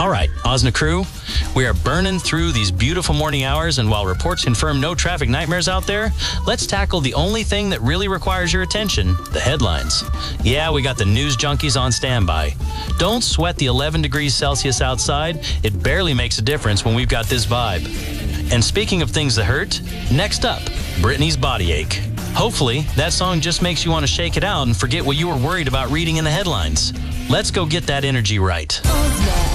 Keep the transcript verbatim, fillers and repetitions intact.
All right, Osna crew, we are burning through these beautiful morning hours, and while reports confirm no traffic nightmares out there, let's tackle the only thing that really requires your attention, the headlines. Yeah, we got the news junkies on standby. Don't sweat the eleven degrees Celsius outside. It barely makes a difference when we've got this vibe. And speaking of things that hurt, next up, Britney's Body Ache. Hopefully, that song just makes you want to shake it out and forget what you were worried about reading in the headlines. Let's go get that energy right.